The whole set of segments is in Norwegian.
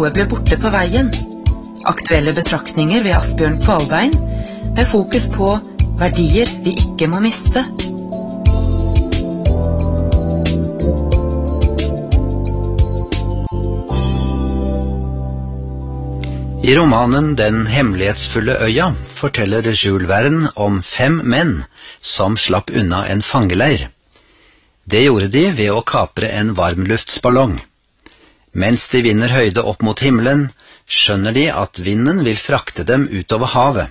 noe ble borte på veien. Aktuelle betraktninger ved Asbjørn Kvalbein, med fokus på verdier vi ikke må miste. I romanen Den hemmelighetsfulle øya forteller Jules Verne om 5 menn som slapp unna en fangeleir. Det gjorde de ved å kapre en varmluftsballong. Mens de vinner høyde opp mot himmelen, skjønner de at vinden vil frakte dem utover havet.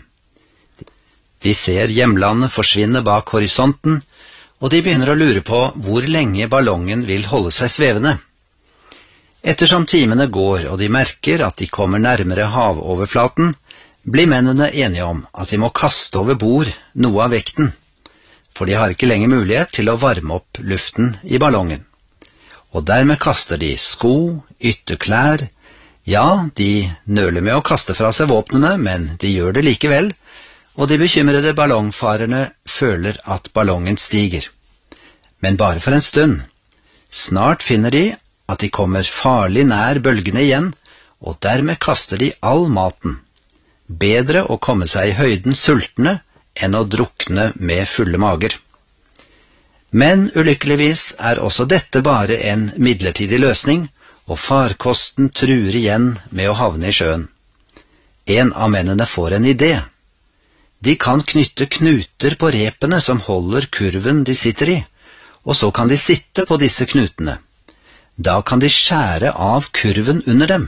De ser hjemlandet forsvinne bak horisonten, og de begynner å lure på hvor lenge ballongen vil holde seg svevende. Ettersom timene går og de merker at de kommer nærmere havoverflaten, blir mennene enige om at de må kaste over bord noe av vekten, for de har ikke lenger mulighet til å varme opp luften i ballongen. Og dermed kaster de sko, ytterklær, ja, de nøler med å kaste fra seg våpnene, men de gjør det likevel, og de bekymrede ballongfarerne føler at ballongen stiger. Men bare for en stund. Snart finner de at de kommer farlig nær bølgene igjen, og dermed kaster de all maten. Bedre å komme seg i høyden sultne enn å drukne med fulle mager. Men ulykkeligvis er også dette bare en midlertidig løsning, og farkosten truer igjen med å havne i sjøen. En av mennene får en idé. De kan knytte knuter på repene som holder kurven de sitter i, og så kan de sitte på disse knutene. Da kan de skjære av kurven under dem.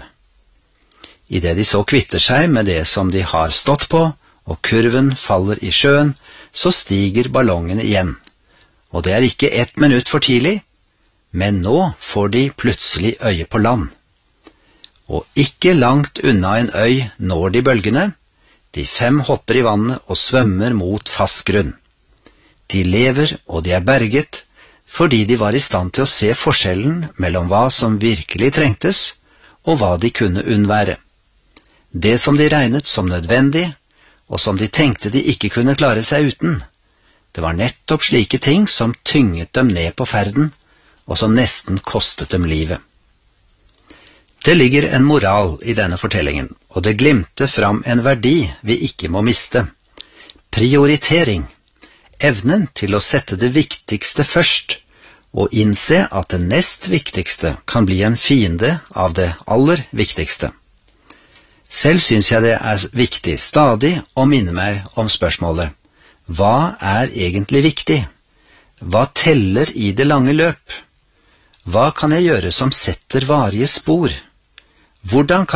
I det de så kvitter seg med det som de har stått på, og kurven faller i sjøen, så stiger ballongen igjen. Og det er ikke 1 minutt for tidlig, men nå får de plutselig øye på land. Og ikke langt unna en øy når de bølgene. De 5 hopper i vannet og svømmer mot fast grunn. De lever og de er berget, fordi de var i stand til å se forskjellen mellom hva som virkelig trengtes, og hva de kunne unnvære. Det som de regnet som nødvendig, og som de tenkte de ikke kunne klare seg uten, det var nettopp slike ting som tynget dem ned på ferden, og som nesten kostet dem livet. Det ligger en moral i denne fortellingen, og det glimter fram en verdi vi ikke må miste. Prioritering. Evnen til å sette det viktigste først, og innse at det nest viktigste kan bli en fiende av det aller viktigste. Selv synes jeg det er viktig stadig å minne meg om spørsmålet: hva er egentlig viktig? Hva teller i det lange løp? Hva kan jeg gjøre som setter varige spor? Hvordan kan